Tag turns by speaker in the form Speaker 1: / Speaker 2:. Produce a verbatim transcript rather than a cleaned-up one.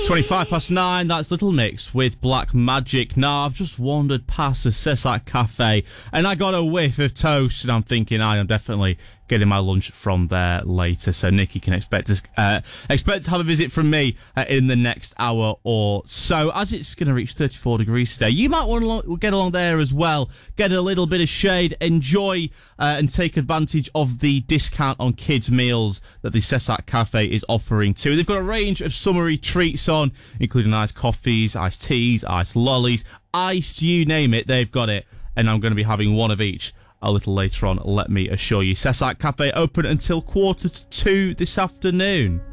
Speaker 1: twenty-five past nine, that's Little Mix with Black Magic. Now, I've just wandered past the Cessac Cafe and I got a whiff of toast and I'm thinking I am definitely getting my lunch from there later. So Nikki can expect to, uh, expect to have a visit from me uh, in the next hour or so. As it's going to reach thirty-four degrees today, you might want to get along there as well. Get a little bit of shade, enjoy uh, and take advantage of the discount on kids' meals that the Cessac Cafe is offering too. They've got a range of summery treats on, including iced coffees, iced teas, iced lollies, iced you name it, they've got it. And I'm going to be having one of each a little later on, let me assure you. Cessac Cafe open until quarter to two this afternoon.